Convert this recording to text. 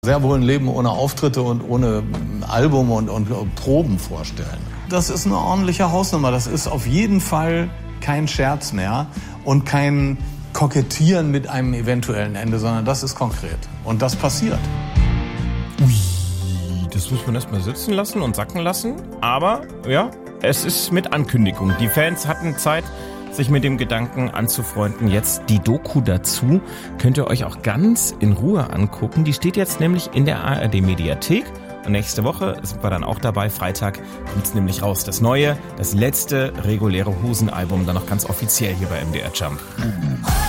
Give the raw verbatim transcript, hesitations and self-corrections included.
Sehr wohl ein Leben ohne Auftritte und ohne Album und, und Proben vorstellen. Das ist eine ordentliche Hausnummer. Das ist auf jeden Fall kein Scherz mehr und kein Kokettieren mit einem eventuellen Ende, sondern das ist konkret. Und das passiert. Ui, das muss man erstmal sitzen lassen und sacken lassen. Aber ja, es ist mit Ankündigung. Die Fans hatten Zeit, sich mit dem Gedanken anzufreunden. Jetzt die Doku dazu könnt ihr euch auch ganz in Ruhe angucken. Die steht jetzt nämlich in der A R D-Mediathek. Und nächste Woche sind wir dann auch dabei. Freitag kommt's nämlich raus. Das neue, das letzte reguläre Hosen-Album dann noch ganz offiziell hier bei M D R Jump.